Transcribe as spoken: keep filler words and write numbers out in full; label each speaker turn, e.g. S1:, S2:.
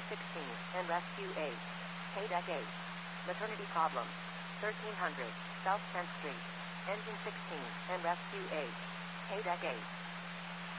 S1: sixteen, and Rescue eight. Paydeck eight. Maternity problems. thirteen hundred, South tenth Street. Engine sixteen, and Rescue eight. Paydeck eight.